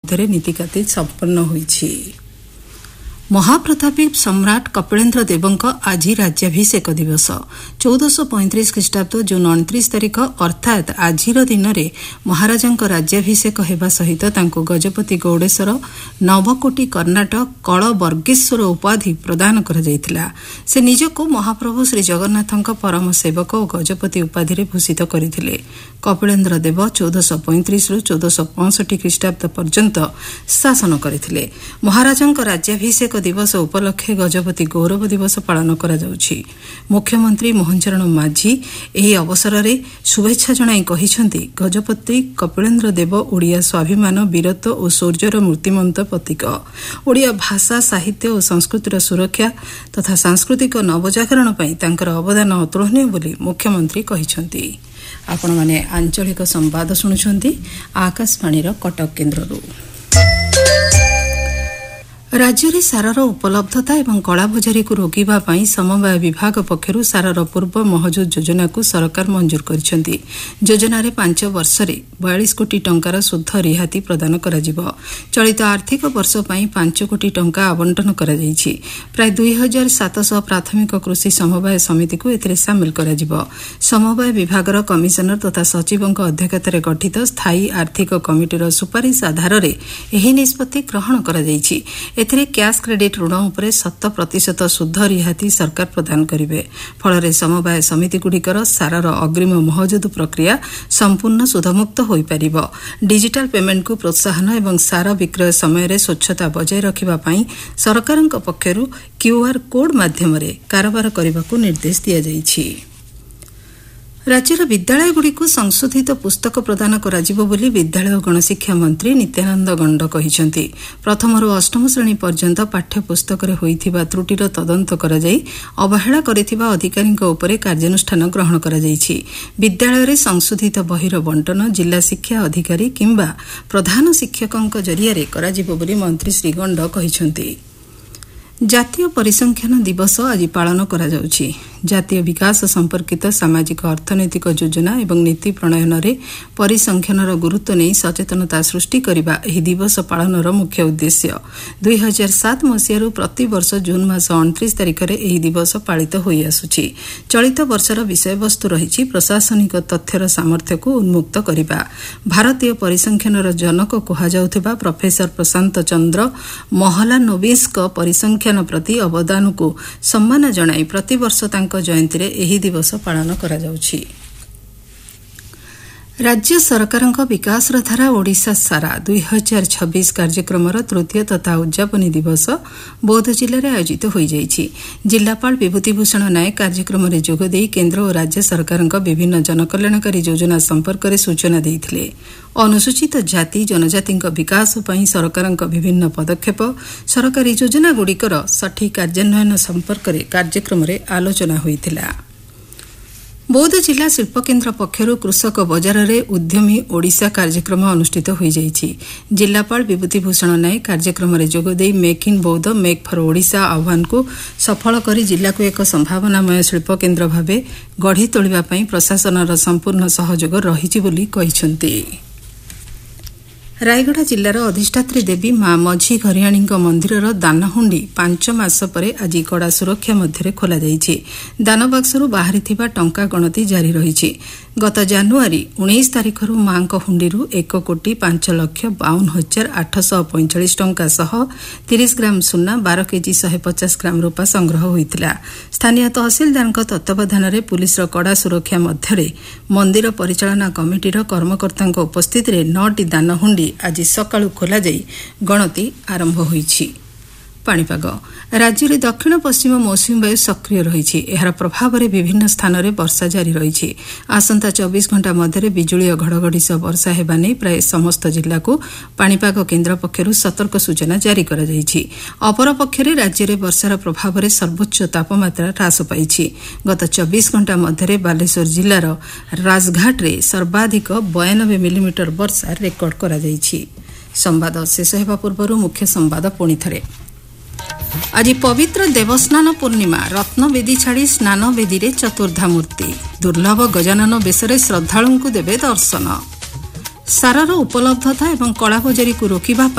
मध्य नीतिकाती संपन्न होईछि। महाप्रतापी सम्राट कपिलेन्द्र देवଙ୍କ ଆଜି ରାଜ୍ୟାଭିଷେକ ଦିବସ 1435 ଖ୍ରୀଷ୍ଟାବ୍ଦ ଜୁନ୍ 29 ତାରିଖ ଅର୍ଥାତ୍ ଆଜିର ଦିନରେ ମହାରାଜାଙ୍କ ରାଜ୍ୟାଭିଷେକ ହେବା ସହିତ ତାଙ୍କୁ ଗଜପତି ଗୌଡ଼େଶ୍ୱର ନବକୋଟି କର୍ଣ୍ଣାଟକ କଳ ବର୍ଗେଶ୍ୱର ଉପାଧି ପ୍ରଦାନ କରାଯାଇଥିଲା। ସେ ନିଜକୁ ମହାପ୍ରଭୁ ଶ୍ରୀ ଜଗନ୍ନାଥଙ୍କ ପରମ ସେବକ ଓ ଗଜପତି ଉପାଧିରେ ଭୂଷିତ କରିଥିଲେ। କପିଳେନ୍ଦ୍ର ଦେବ 1435ରୁ 1465 ଖ୍ରୀଷ୍ଟାବ୍ଦ ପର୍ଯ୍ୟନ୍ତ ଶାସନ କରିଥିଲେ। ମହାରାଜାଙ୍କ ରାଜ୍ୟାଭିଷେକ ଦିବସ ଉପଲକ୍ଷେ ଗଜପତି ଗୌରବ ଦିବସ ପାଳନ କରାଯାଉଛି। ମୁଖ୍ୟମନ୍ତ୍ରୀ ମୋହନ ଚରଣ ମାଝୀ ଏହି ଅବସରରେ ଶୁଭେଚ୍ଛା ଜଣାଇ କହିଛନ୍ତି, ଗଜପତି କପିଳେନ୍ଦ୍ର ଦେବ ଓଡ଼ିଆ ସ୍ୱାଭିମାନ, ବୀରତ୍ୱ ଓ ଶୌର୍ଯ୍ୟର ମୂର୍ତ୍ତିମନ୍ତ ପ୍ରତୀକ। ଓଡ଼ିଆ ଭାଷା, ସାହିତ୍ୟ ଓ ସଂସ୍କୃତିର ସୁରକ୍ଷା ତଥା ସାଂସ୍କୃତିକ ନବଜାଗରଣ ପାଇଁ ତାଙ୍କର ଅବଦାନ ଅତୁଳନୀୟ ବୋଲି ମୁଖ୍ୟମନ୍ତ୍ରୀ କହିଛନ୍ତି। ଆପଣମାନେ ଆଞ୍ଚଳିକ ସମ୍ବାଦ ଶୁଣୁଛନ୍ତି ଆକାଶବାଣୀର କଟକ କେନ୍ଦ୍ରରୁ। ରାଜ୍ୟରେ ସାରର ଉପଲବ୍ଧତା ଏବଂ କଳାବଜାରୀକୁ ରୋକିବା ପାଇଁ ସମବାୟ ବିଭାଗ ପକ୍ଷରୁ ସାରର ପୂର୍ବ ମହଜୁଦ ଯୋଜନାକୁ ସରକାର ମଞ୍ଜୁର କରିଛନ୍ତି। ଯୋଜନାରେ 5 ବର୍ଷରେ 42 କୋଟି ଟଙ୍କାର ସୁଧ ରିହାତି ପ୍ରଦାନ କରାଯିବ। ଚଳିତ ଆର୍ଥିକ ବର୍ଷ ପାଇଁ 5 କୋଟି ଟଙ୍କା ଆବଣ୍ଟନ କରାଯାଇଛି। ପ୍ରାୟ 2700 ପ୍ରାଥମିକ କୃଷି ସମବାୟ ସମିତିକୁ ଏଥିରେ ସାମିଲ କରାଯିବ। ସମବାୟ ବିଭାଗର କମିଶନର ତଥା ସଚିବଙ୍କ ଅଧ୍ୟକ୍ଷତାରେ ଗଠିତ ସ୍ଥାୟୀ ଆର୍ଥିକ କମିଟିର ସୁପାରିଶ ଆଧାରରେ ଏହି ନିଷ୍ପତ୍ତି ଗ୍ରହଣ କରାଯାଇଛି। ଏଥିରେ କ୍ୟାସ୍ କ୍ରେଡିଟ୍ ଋଣ ଉପରେ 100% ସୁଧ ରିହାତି ସରକାର ପ୍ରଦାନ କରିବେ। ଫଳରେ ସମବାୟ ସମିତିଗୁଡ଼ିକର ସାରର ଅଗ୍ରିମ ମହଜୁଦ ପ୍ରକ୍ରିୟା ସମ୍ପୂର୍ଣ୍ଣ ସୁଧମୁକ୍ତ ହୋଇପାରିବ। ଡିଜିଟାଲ ପେମେଣ୍ଟକୁ ପ୍ରୋତ୍ସାହନ ଏବଂ ସାର ବିକ୍ରୟ ସମୟରେ ସ୍ୱଚ୍ଛତା ବଜାୟ ରଖିବା ପାଇଁ ସରକାରଙ୍କ ପକ୍ଷରୁ QR କୋଡ୍ ମାଧ୍ୟମରେ କାରବାର କରିବାକୁ ନିର୍ଦ୍ଦେଶ ଦିଆଯାଇଛି। ରାଜ୍ୟର ବିଦ୍ୟାଳୟଗୁଡ଼ିକୁ ସଂଶୋଧିତ ପୁସ୍ତକ ପ୍ରଦାନ କରାଯିବ ବୋଲି ବିଦ୍ୟାଳୟ ଓ ଗଣଶିକ୍ଷା ମନ୍ତ୍ରୀ ନିତ୍ୟାନନ୍ଦ ଗଣ୍ଡ କହିଛନ୍ତି। ପ୍ରଥମରୁ ଅଷ୍ଟମ ଶ୍ରେଣୀ ପର୍ଯ୍ୟନ୍ତ ପାଠ୍ୟପୁସ୍ତକରେ ହୋଇଥିବା ତ୍ରୁଟିର ତଦନ୍ତ କରାଯାଇ ଅବହେଳା କରିଥିବା ଅଧିକାରୀଙ୍କ ଉପରେ କାର୍ଯ୍ୟାନୁଷ୍ଠାନ ଗ୍ରହଣ କରାଯାଇଛି। ବିଦ୍ୟାଳୟରେ ସଂଶୋଧିତ ବହିର ବଣ୍ଟନ ଜିଲ୍ଲା ଶିକ୍ଷା ଅଧିକାରୀ କିମ୍ବା ପ୍ରଧାନ ଶିକ୍ଷକଙ୍କ ଜରିଆରେ କରାଯିବ ବୋଲି ମନ୍ତ୍ରୀ ଶ୍ରୀ ଗଣ୍ଡ କହିଛନ୍ତି। ଜାତୀୟ ପରିସଂଖ୍ୟାନ ଦିବସ ଆଜି ପାଳନ କରାଯାଉଛି। ଜାତୀୟ ବିକାଶ ସମ୍ପର୍କିତ ସାମାଜିକ ଅର୍ଥନୈତିକ ଯୋଜନା ଏବଂ ନୀତି ପ୍ରଣୟନରେ ପରିସଂଖ୍ୟାନର ଗୁରୁତ୍ୱ ନେଇ ସଚେତନତା ସୃଷ୍ଟି କରିବା ଏହି ଦିବସ ପାଳନର ମୁଖ୍ୟ ଉଦ୍ଦେଶ୍ୟ। 2007 ମସିହାରୁ ପ୍ରତିବର୍ଷ ଜୁନ୍ ମାସ 29 ତାରିଖରେ ଏହି ଦିବସ ପାଳିତ ହୋଇଆସୁଛି। ଚଳିତ ବର୍ଷର ବିଷୟବସ୍ତୁ ରହିଛି ପ୍ରଶାସନିକ ତଥ୍ୟର ସାମର୍ଥ୍ୟକୁ ଉନ୍ମୁକ୍ତ କରିବା। ଭାରତୀୟ ପରିସଂଖ୍ୟାନର ଜନକ କୁହାଯାଉଥିବା ପ୍ରଫେସର ପ୍ରଶାନ୍ତ ଚନ୍ଦ୍ର ମହଲାନୋବିସ୍ଙ୍କ ପରିସଂଖ୍ୟାନ ପ୍ରତି ଅବଦାନକୁ ସମ୍ମାନ ଜଣାଇ ପ୍ରତିବର୍ଷ ତାଙ୍କ ଜୟନ୍ତୀରେ ଏହି ଦିବସ ପାଳନ କରାଯାଉଛି। ରାଜ୍ୟ ସରକାରଙ୍କ ବିକାଶର ଧାରା ଓଡ଼ିଶା ସାରା 2026 କାର୍ଯ୍ୟକ୍ରମର ତୃତୀୟ ତଥା ଉଦ୍ଯାପନୀ ଦିବସ ବୌଦ୍ଧ ଜିଲ୍ଲାରେ ଆୟୋଜିତ ହୋଇଯାଇଛି। ଜିଲ୍ଲାପାଳ ବିଭୂତିଭୂଷଣ ନାୟକ କାର୍ଯ୍ୟକ୍ରମରେ ଯୋଗଦେଇ କେନ୍ଦ୍ର ଓ ରାଜ୍ୟ ସରକାରଙ୍କ ବିଭିନ୍ନ ଜନକଲ୍ୟାଣକାରୀ ଯୋଜନା ସମ୍ପର୍କରେ ସୂଚନା ଦେଇଥିଲେ। ଅନୁସୂଚିତ ଜାତି ଜନଜାତିଙ୍କ ବିକାଶ ପାଇଁ ସରକାରଙ୍କ ବିଭିନ୍ନ ପଦକ୍ଷେପ, ସରକାରୀ ଯୋଜନାଗୁଡ଼ିକର ସଠିକ୍ କାର୍ଯ୍ୟାନ୍ୱୟନ ସମ୍ପର୍କରେ କାର୍ଯ୍ୟକ୍ରମରେ ଆଲୋଚନା ହୋଇଥିଲା। ବୌଦ୍ଧ ଜିଲ୍ଲା ଶିଳ୍ପକେନ୍ଦ୍ର ପକ୍ଷରୁ କୃଷକ ବଜାରରେ ଉଦ୍ୟମୀ ଓଡ଼ିଶା କାର୍ଯ୍ୟକ୍ରମ ଅନୁଷ୍ଠିତ ହୋଇଯାଇଛି। ଜିଲ୍ଲାପାଳ ବିଭୂତିଭୂଷଣ ନାୟକ କାର୍ଯ୍ୟକ୍ରମରେ ଯୋଗଦେଇ ମେକ୍ ଇନ୍ ବୌଦ୍ଧ ମେକ୍ ଫର ଓଡ଼ିଶା ଆହ୍ୱାନକୁ ସଫଳ କରି ଜିଲ୍ଲାକୁ ଏକ ସମ୍ଭାବନାମୟ ଶିଳ୍ପକେନ୍ଦ୍ର ଭାବେ ଗଢ଼ି ତୋଳିବା ପାଇଁ ପ୍ରଶାସନର ସମ୍ପୂର୍ଣ୍ଣ ସହଯୋଗ ରହିଛି ବୋଲି କହିଛନ୍ତି। ରାୟଗଡ଼ା ଜିଲ୍ଲାର ଅଧିଷ୍ଠାତ୍ରୀ ଦେବୀ ମା ମଝି ଘରିଆଣୀଙ୍କ ମନ୍ଦିରର ଦାନହୁଣ୍ଡି 5 ମାସ ପରେ ଆଜି କଡ଼ା ସୁରକ୍ଷା ମଧ୍ୟରେ ଖୋଲାଯାଇଛି। ଦାନବାକ୍ସରୁ ବାହାରିଥିବା ଟଙ୍କା ଗଣତି ଜାରି ରହିଛି। ଗତ ଜାନୁଆରୀ 19 ତାରିଖରୁ ମାଙ୍କ ହୁଣ୍ଡିରୁ 1,52,52,845 ଟଙ୍କା ସହ 30 ଗ୍ରାମ ସୁନା, 12 କେଜି 150 ଗ୍ରାମ ରୂପା ସଂଗ୍ରହ ହୋଇଥିଲା। ସ୍ଥାନୀୟ ତହସିଲଦାରଙ୍କ ତତ୍ତ୍ୱାବଧାନରେ ପୁଲିସର କଡ଼ା ସୁରକ୍ଷା ମଧ୍ୟରେ ମନ୍ଦିର ପରିଚାଳନା କମିଟିର କର୍ମକର୍ତ୍ତାଙ୍କ ଉପସ୍ଥିତିରେ 9ଟି ଦାନହୁଣ୍ଡି ଆଜି ସକାଳୁ ଖୋଲାଯାଇ ଗଣତି ଆରମ୍ଭ ହୋଇଛି। ପାଣିପାଗ ରାଜ୍ୟରେ ଦକ୍ଷିଣ ପଶ୍ଚିମ ମୌସୁମୀ ବାୟୁ ସକ୍ରିୟ ରହିଛି। ଏହାର ପ୍ରଭାବରେ ବିଭିନ୍ନ ସ୍ଥାନରେ ବର୍ଷା ଜାରି ରହିଛି। ଆସନ୍ତା 24 ଘଣ୍ଟା ମଧ୍ୟରେ ବିଜୁଳି ଓ ଘଡ଼ଘଡ଼ି ସହ ବର୍ଷା ହେବା ନେଇ ପ୍ରାୟ ସମସ୍ତ ଜିଲ୍ଲାକୁ ପାଣିପାଗ କେନ୍ଦ୍ର ପକ୍ଷରୁ ସତର୍କ ସୂଚନା ଜାରି କରାଯାଇଛି। ଅପରପକ୍ଷରେ ରାଜ୍ୟରେ ବର୍ଷାର ପ୍ରଭାବରେ ସର୍ବୋଚ୍ଚ ତାପମାତ୍ରା ହ୍ରାସ ପାଇଛି। ଗତ 24 ଘଣ୍ଟା ମଧ୍ୟରେ ବାଲେଶ୍ୱର ଜିଲ୍ଲାର ରାଜଘାଟରେ ସର୍ବାଧିକ 92 ମିଲିମିଟର ବର୍ଷା ରେକର୍ଡ କରାଯାଇଛି। ସମ୍ବାଦ ଶେଷ ହେବା ପୂର୍ବରୁ ମୁଖ୍ୟ ସମ୍ବାଦ ପୁଣିଥରେ। ଆଜି ପବିତ୍ର ଦେବସ୍ନାନ ପୂର୍ଣ୍ଣିମା। ରତ୍ନବେଦୀ ଛାଡ଼ି ସ୍ନାନ ବେଦୀରେ ଚତୁର୍ଦ୍ଧା ମୂର୍ତ୍ତି। ଦୁର୍ଲଭ ଗଜାନନ ବେଶରେ ଶ୍ରଦ୍ଧାଳୁଙ୍କୁ ଦେବେ ଦର୍ଶନ। ସାରର ଉପଲବ୍ଧତା ଏବଂ କଳାବଜାରୀକୁ ରୋକିବା